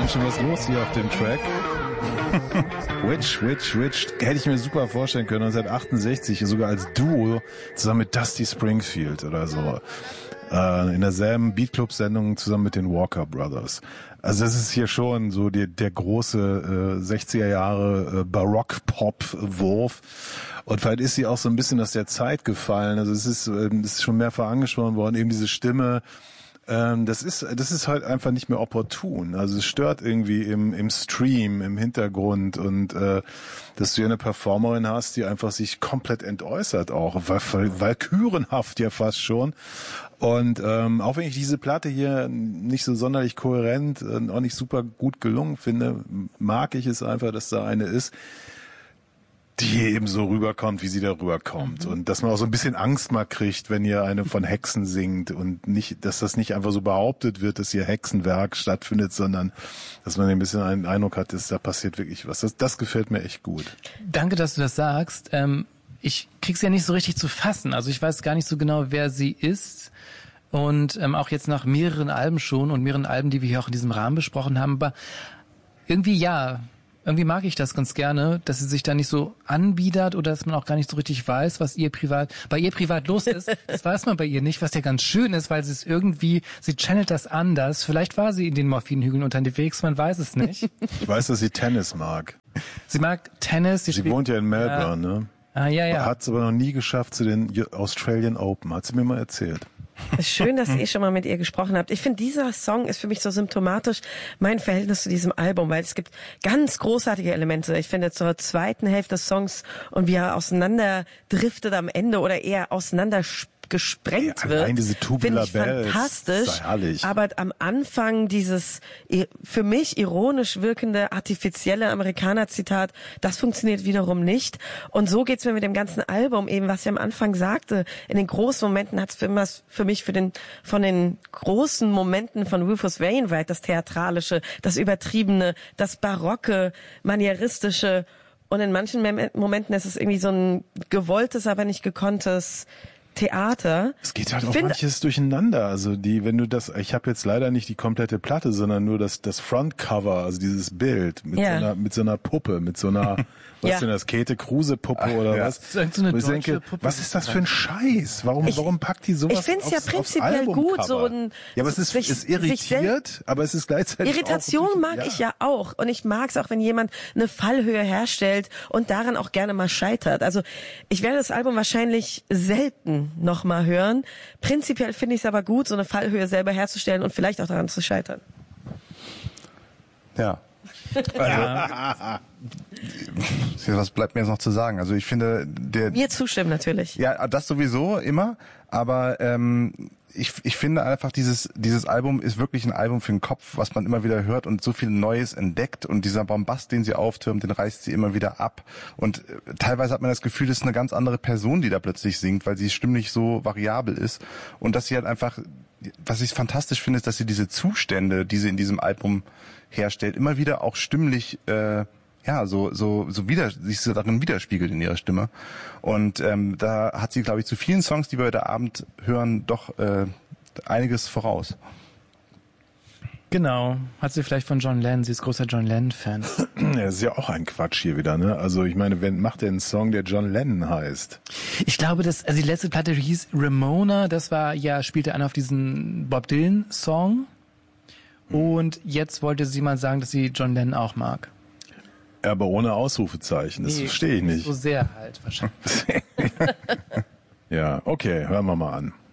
ganz schön was los hier auf dem Track. Witch. Hätte ich mir super vorstellen können, 1968, sogar als Duo, zusammen mit Dusty Springfield oder so. In derselben Beatclub-Sendung zusammen mit den Walker Brothers. Also das ist hier schon so der große 60er Jahre Barock-Pop-Wurf. Und vielleicht ist sie auch so ein bisschen aus der Zeit gefallen. Also es ist schon mehrfach angesprochen worden, eben diese Stimme. Das ist halt einfach nicht mehr opportun. Also es stört irgendwie im Stream, im Hintergrund und dass du hier eine Performerin hast, die einfach sich komplett entäußert auch, walkürenhaft ja fast schon. Und auch wenn ich diese Platte hier nicht so sonderlich kohärent und auch nicht super gut gelungen finde, mag ich es einfach, dass da eine ist, die eben so rüberkommt, wie sie da rüberkommt. Und dass man auch so ein bisschen Angst mal kriegt, wenn hier eine von Hexen singt und nicht, dass das nicht einfach so behauptet wird, dass hier Hexenwerk stattfindet, sondern dass man ein bisschen einen Eindruck hat, dass da passiert wirklich was. Das gefällt mir echt gut. Danke, dass du das sagst. Ich krieg's ja nicht so richtig zu fassen. Also ich weiß gar nicht so genau, wer sie ist. Und auch jetzt nach mehreren Alben schon und mehreren Alben, die wir hier auch in diesem Rahmen besprochen haben, aber irgendwie mag ich das ganz gerne, dass sie sich da nicht so anbiedert oder dass man auch gar nicht so richtig weiß, was bei ihr privat los ist. Das weiß man bei ihr nicht, was ja ganz schön ist, weil sie channelt das anders. Vielleicht war sie in den Morphinhügeln unterwegs, man weiß es nicht. Ich weiß, dass sie Tennis mag. Sie mag Tennis. Sie wohnt ja in Melbourne, ne? Ah, ja. Hat es aber noch nie geschafft zu den Australian Open, hat sie mir mal erzählt. Es ist schön, dass ihr schon mal mit ihr gesprochen habt. Ich finde, dieser Song ist für mich so symptomatisch mein Verhältnis zu diesem Album, weil es gibt ganz großartige Elemente. Ich finde, zur zweiten Hälfte des Songs und wie er auseinanderdriftet am Ende oder eher gesprengt wird, diese finde ich fantastisch. Aber am Anfang dieses für mich ironisch wirkende artifizielle Amerikaner-Zitat, das funktioniert wiederum nicht. Und so geht's mir mit dem ganzen Album eben, was ich am Anfang sagte. In den großen Momenten hat's für mich von den großen Momenten von Rufus Wainwright, das Theatralische, das Übertriebene, das Barocke, Manieristische. Und in manchen Momenten ist es irgendwie so ein gewolltes, aber nicht gekonntes Theater. Es geht halt auch manches durcheinander. Also ich habe jetzt leider nicht die komplette Platte, sondern nur das Frontcover, also dieses Bild mit so einer Puppe, mit so einer, was ist denn das, Käthe Kruse Puppe oder was? So eine ich denke, Puppe, was ist das für ein Scheiß? Warum packt die sowas? Ich finde es ja prinzipiell gut, so ein ja, aber es ist irritiert, aber es ist gleichzeitig Irritation auch mag ich ja auch und ich mag es auch, wenn jemand eine Fallhöhe herstellt und daran auch gerne mal scheitert. Also ich werde das Album wahrscheinlich selten noch mal hören. Prinzipiell finde ich es aber gut, so eine Fallhöhe selber herzustellen und vielleicht auch daran zu scheitern. Ja. Was bleibt mir jetzt noch zu sagen? Also ich finde, mir zustimmen natürlich. Ja, das sowieso immer, aber ich finde einfach, dieses Album ist wirklich ein Album für den Kopf, was man immer wieder hört und so viel Neues entdeckt und dieser Bombast, den sie auftürmt, den reißt sie immer wieder ab und teilweise hat man das Gefühl, das ist eine ganz andere Person, die da plötzlich singt, weil sie stimmlich so variabel ist und dass sie halt einfach, was ich fantastisch finde, ist, dass sie diese Zustände, die sie in diesem Album herstellt, immer wieder auch stimmlich sich so darin widerspiegelt in ihrer Stimme. Und da hat sie, glaube ich, zu vielen Songs, die wir heute Abend hören, doch einiges voraus. Genau. Hat sie vielleicht von John Lennon, sie ist großer John Lennon-Fan. Ja, das ist ja auch ein Quatsch hier wieder, ne? Also ich meine, macht der einen Song, der John Lennon heißt? Ich glaube, die letzte Platte hieß Ramona, spielte einer auf diesen Bob Dylan-Song. Und jetzt wollte sie mal sagen, dass sie John Lennon auch mag. Aber ohne Ausrufezeichen, das verstehe ich nicht. So sehr halt wahrscheinlich. Ja, okay, hören wir mal an.